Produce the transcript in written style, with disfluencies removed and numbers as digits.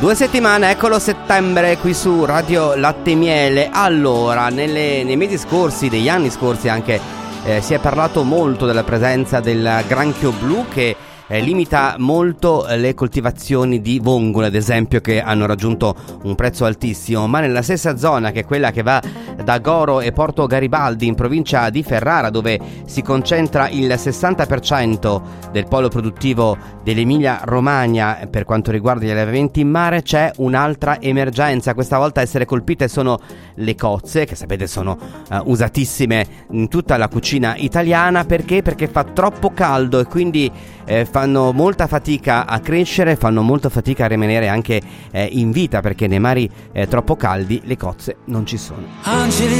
2 settimane, eccolo settembre qui su Radio Latte e Miele. Allora, nei mesi scorsi, degli anni scorsi anche, si è parlato molto della presenza del granchio blu che limita molto le coltivazioni di vongole, ad esempio, che hanno raggiunto un prezzo altissimo, ma nella stessa zona, che è quella che va da Goro e Porto Garibaldi in provincia di Ferrara, dove si concentra il 60% del polo produttivo dell'Emilia Romagna per quanto riguarda gli allevamenti in mare, c'è un'altra emergenza. Questa volta a essere colpite sono le cozze, che sapete sono usatissime in tutta la cucina italiana. Perché? Perché fa troppo caldo e quindi fanno molta fatica a crescere, fanno molta fatica a rimanere anche in vita, perché nei mari troppo caldi le cozze non ci sono. Angeli